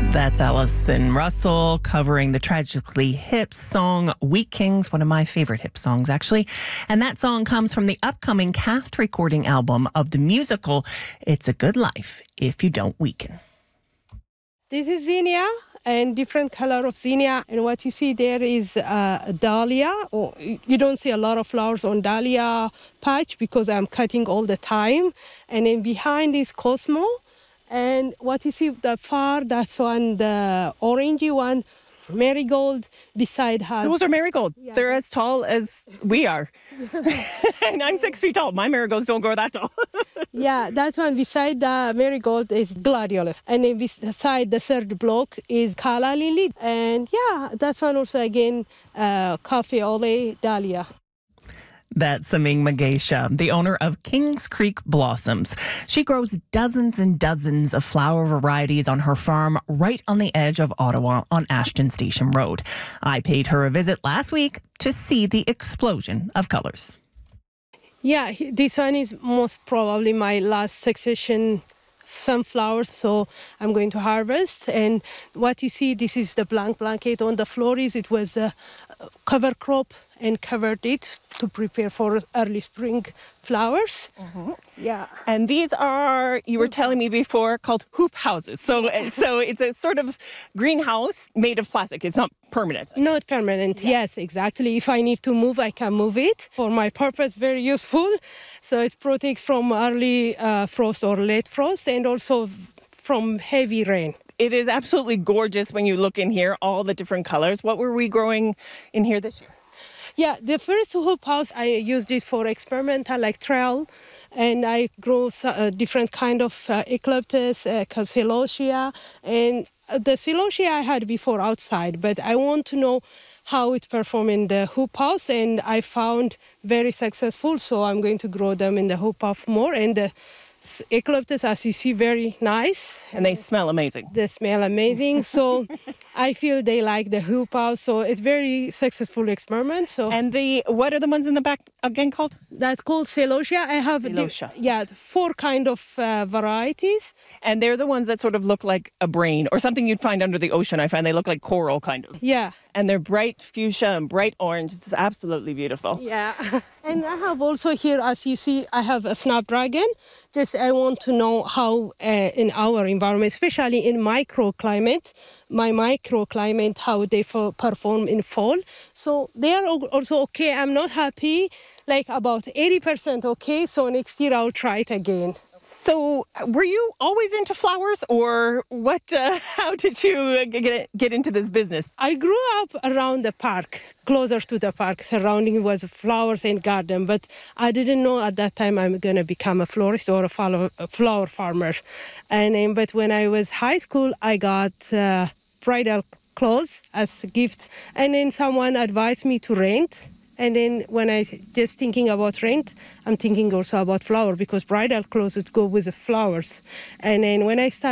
That's Allison Russell covering the Tragically Hip song Weak Kings, one of my favorite hip songs, actually. And that song comes from the upcoming cast recording album of the musical It's a Good Life If You Don't Weaken. This is zinnia and different color of zinnia. And what you see there is dahlia. You don't see a lot of flowers on dahlia patch because I'm cutting all the time. And then behind is Cosmo. And what you see the far, that's one, the orangey one, marigold beside her. Those are marigolds. Yeah. They're as tall as we are. And I'm 6 feet tall. My marigolds don't grow that tall. Yeah, that one beside the marigold is gladiolus. And then beside the third block is calla lily. And yeah, that's one also again, coffee ole dahlia. That's Saming Magesha, the owner of Kings Creek Blossoms. She grows dozens and dozens of flower varieties on her farm right on the edge of Ottawa on Ashton Station Road. I paid her a visit last week to see the explosion of colors. Yeah, this one is most probably my last succession sunflowers, so I'm going to harvest. And what you see, this is the blank blanket on the floor. It was a cover crop and covered it to prepare for early spring flowers. Mm-hmm. Yeah. And these are, you were telling me before, called hoop houses. So it's a sort of greenhouse made of plastic. It's not permanent. Not permanent, yeah. Yes, exactly. If I need to move, I can move it. For my purpose, very useful. So it protects from early frost or late frost and also from heavy rain. It is absolutely gorgeous when you look in here, all the different colors. What were we growing in here this year? Yeah, the first hoop house, I used it for experimental, like trail, and I grow different kind of eucalyptus, celosia, and the celosia I had before outside, but I want to know how it performed in the hoop house, and I found very successful, so I'm going to grow them in the hoop house more, and the eucalyptus, as you see, very nice. And they smell amazing. They smell amazing. So I feel they like the hoop house. So it's very successful experiment. So and what are the ones in the back again called? That's called celosia. I have 4 kind of varieties. And they're the ones that sort of look like a brain or something you'd find under the ocean. I find they look like coral kind of. Yeah. And they're bright fuchsia and bright orange. It's absolutely beautiful. Yeah. And I have also here, as you see, I have a snapdragon. Just I want to know how in our environment, especially in microclimate, how they perform in fall. So they are also okay. I'm not happy, like about 80% okay. So next year I'll try it again. So were you always into flowers or what? How did you get into this business? I grew up around the park, closer to the park. Surrounding was flowers and garden, but I didn't know at that time I'm going to become a florist or a flower farmer. And but when I was high school, I got bridal clothes as a gift. And then someone advised me to rent. And then when I just thinking about rent, I'm thinking also about flower because bridal clothes would go with the flowers. And then when I started